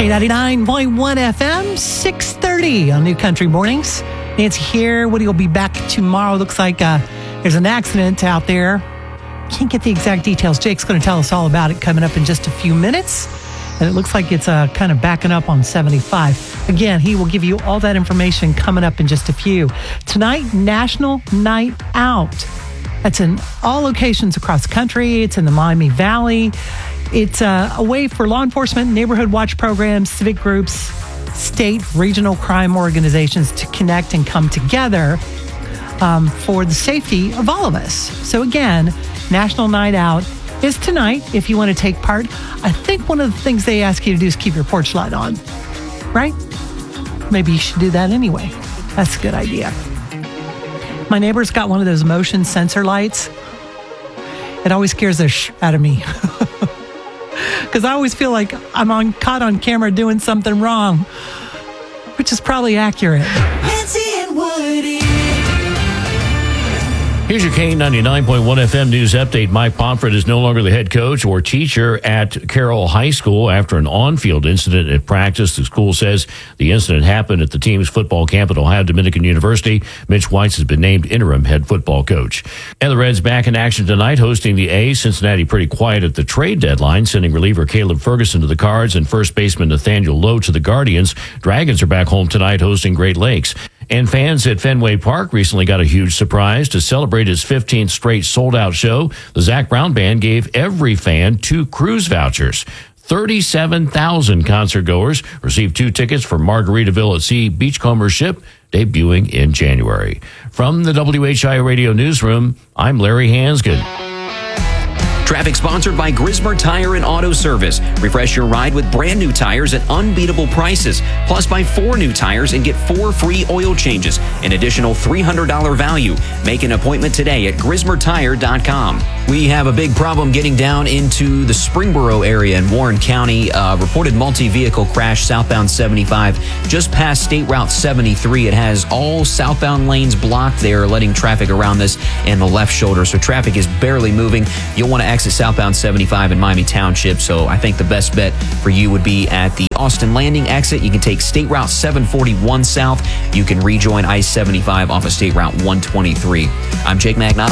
K99.1 FM, 6:30 on New Country Mornings. Nancy here. Woody will be back tomorrow. Looks like there's an accident out there. Can't get the exact details. Jake's going to tell us all about it coming up in just a few minutes. And it looks like it's kind of backing up on 75. Again, he will give you all that information coming up in just a few. Tonight, National Night Out. That's in all locations across the country. It's in the Miami Valley. It's a way for law enforcement, neighborhood watch programs, civic groups, state, regional crime organizations to connect and come together for the safety of all of us. So again, National Night Out is tonight if you want to take part. I think one of the things they ask you to do is keep your porch light on, right? Maybe you should do that anyway. That's a good idea. My neighbor's got one of those motion sensor lights. It always scares the out of me. Because I always feel like I'm caught on camera doing something wrong, which is probably accurate. Nancy and Woody. Here's your K99.1 FM news update. Mike Pomfret is no longer the head coach or teacher at Carroll High School after an on-field incident at practice. The school says the incident happened at the team's football camp at Ohio Dominican University. Mitch Weitz has been named interim head football coach. And the Reds back in action tonight, hosting the A's. Cincinnati pretty quiet at the trade deadline, sending reliever Caleb Ferguson to the Cards and first baseman Nathaniel Lowe to the Guardians. Dragons are back home tonight hosting Great Lakes. And fans at Fenway Park recently got a huge surprise. To celebrate its 15th straight sold-out show, the Zac Brown Band gave every fan 2 cruise vouchers. 37,000 concert-goers received 2 tickets for Margaritaville at Sea Beachcomber ship, debuting in January. From the WHI Radio Newsroom, I'm Larry Hansgen. Traffic sponsored by Grismer Tire and Auto Service. Refresh your ride with brand new tires at unbeatable prices. Plus, buy 4 new tires and get 4 free oil changes. An additional $300 value. Make an appointment today at GrismerTire.com. We have a big problem getting down into the Springboro area in Warren County. Reported multi-vehicle crash southbound 75 just past State Route 73. It has all southbound lanes blocked there, letting traffic around this and the left shoulder. So traffic is barely moving. You'll want to exit southbound 75 in Miami Township. So I think the best bet for you would be at the Austin Landing exit. You can take State Route 741 south. You can rejoin I-75 off of State Route 123. I'm Jake Magnotta.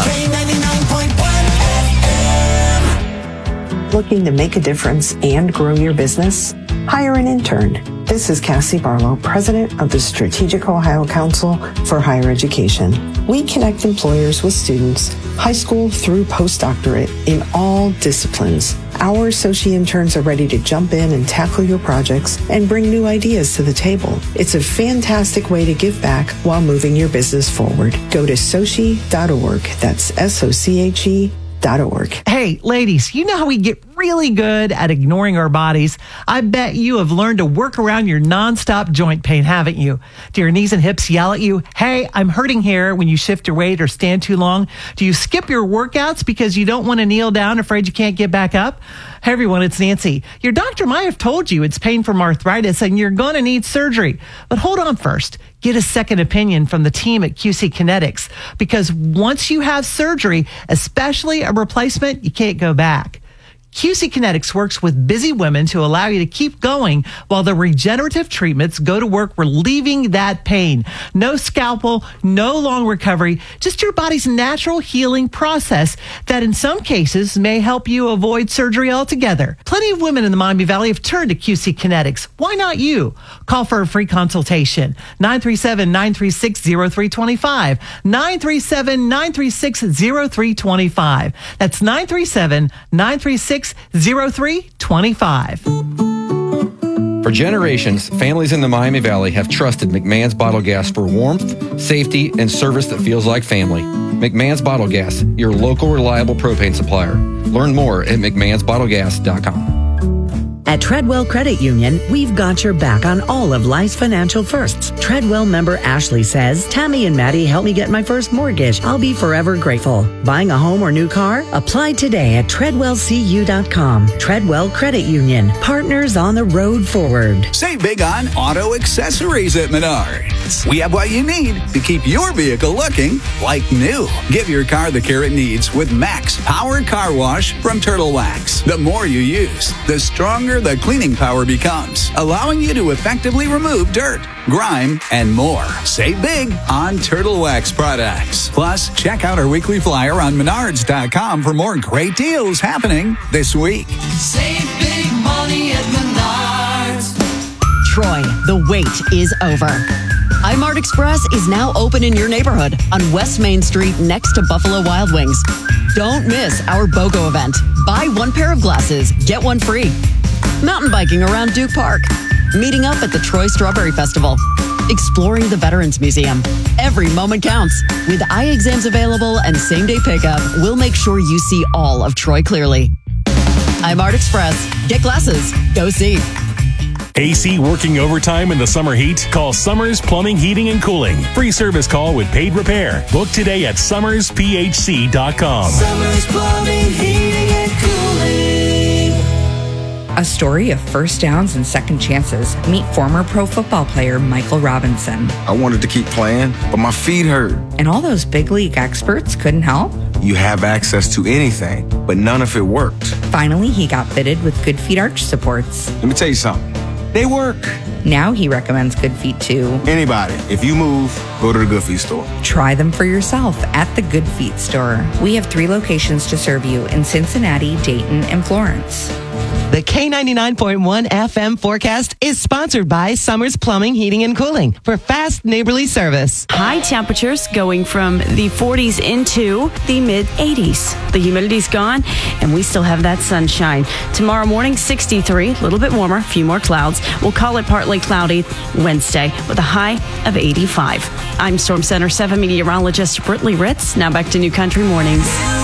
Looking to make a difference and grow your business? Hire an intern. This is Cassie Barlow, president of the Strategic Ohio Council for Higher Education. We connect employers with students, high school through postdoctorate, in all disciplines. Our associate interns are ready to jump in and tackle your projects and bring new ideas to the table. It's a fantastic way to give back while moving your business forward. Go to sochi.org. That's SOCHE.org. Hey, ladies, you know how we get really good at ignoring our bodies? I bet you have learned to work around your nonstop joint pain, haven't you? Do your knees and hips yell at you, hey, I'm hurting here, when you shift your weight or stand too long? Do you skip your workouts because you don't want to kneel down, afraid you can't get back up? Hey, everyone, it's Nancy. Your doctor might have told you it's pain from arthritis and you're going to need surgery. But hold on first. Get a second opinion from the team at QC Kinetics, because once you have surgery, especially a replacement, you can't go back. QC Kinetics works with busy women to allow you to keep going while the regenerative treatments go to work relieving that pain. No scalpel, no long recovery, just your body's natural healing process that in some cases may help you avoid surgery altogether. Plenty of women in the Miami Valley have turned to QC Kinetics. Why not you? Call for a free consultation. 937-936-0325. 937-936-0325. That's 937-936-0325. For generations, families in the Miami Valley have trusted McMahon's Bottle Gas for warmth, safety, and service that feels like family. McMahon's Bottle Gas, your local reliable propane supplier. Learn more at McMahon'sBottleGas.com. At Treadwell Credit Union, we've got your back on all of life's financial firsts. Treadwell member Ashley says, Tammy and Maddie helped me get my first mortgage. I'll be forever grateful. Buying a home or new car? Apply today at TreadwellCU.com. Treadwell Credit Union. Partners on the road forward. Save big on auto accessories at Menards. We have what you need to keep your vehicle looking like new. Give your car the care it needs with Max Power Car Wash from Turtle Wax. The more you use, the stronger stronger the cleaning power becomes, allowing you to effectively remove dirt, grime, and more. Save big on Turtle Wax products. Plus, check out our weekly flyer on Menards.com for more great deals happening this week. Save big money at Menards. Troy, the wait is over. iMart Express is now open in your neighborhood on West Main Street next to Buffalo Wild Wings. Don't miss our BOGO event. Buy one pair of glasses, get one free. Mountain biking around Duke Park. Meeting up at the Troy Strawberry Festival. Exploring the Veterans Museum. Every moment counts. With eye exams available and same-day pickup, we'll make sure you see all of Troy clearly. iMart Express. Get glasses. Go see. AC working overtime in the summer heat? Call Summers Plumbing, Heating, and Cooling. Free service call with paid repair. Book today at summersphc.com. Summers Plumbing, Heating, and Cooling. A story of first downs and second chances. Meet former pro football player Michael Robinson. I wanted to keep playing, but my feet hurt. And all those big league experts couldn't help? You have access to anything, but none of it worked. Finally, he got fitted with Good Feet arch supports. Let me tell you something. They work. Now he recommends Good Feet to anybody. If you move, go to the Good Feet store. Try them for yourself at the Good Feet store. We have 3 locations to serve you in Cincinnati, Dayton, and Florence. The K99.1 FM forecast is sponsored by Summers Plumbing, Heating, and Cooling for fast neighborly service. High temperatures going from the 40s into the mid-80s. The humidity's gone, and we still have that sunshine. Tomorrow morning, 63, a little bit warmer, a few more clouds. We'll call it partly cloudy Wednesday with a high of 85. I'm Storm Center 7 meteorologist Brittany Ritz. Now back to New Country Mornings.